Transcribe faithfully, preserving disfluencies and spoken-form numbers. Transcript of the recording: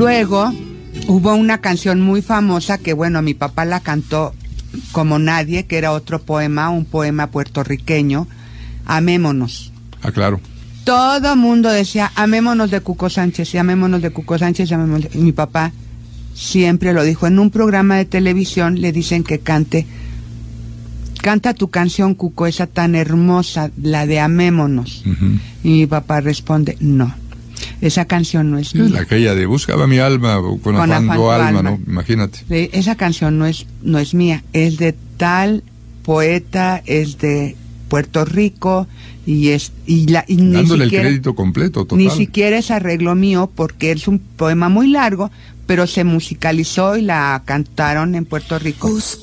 luego hubo una canción muy famosa que, bueno, mi papá la cantó como nadie, que era otro poema, un poema puertorriqueño, Amémonos. Ah, claro. Todo mundo decía, amémonos de Cuco Sánchez, y amémonos de Cuco Sánchez, y amémonos de... Mi papá siempre lo dijo. En un programa de televisión le dicen que cante, canta tu canción, Cuco, esa tan hermosa, la de Amémonos. Uh-huh. Y mi papá responde, no, esa canción no es mía. Es la aquella de Buscaba mi alma, con, con afán tu alma, alma, ¿no? Imagínate. Sí, esa canción no es, no es mía, es de tal poeta, es de Puerto Rico, y es y la y dándole ni siquiera, el crédito completo, total. Ni siquiera es arreglo mío, porque es un poema muy largo, pero se musicalizó y la cantaron en Puerto Rico.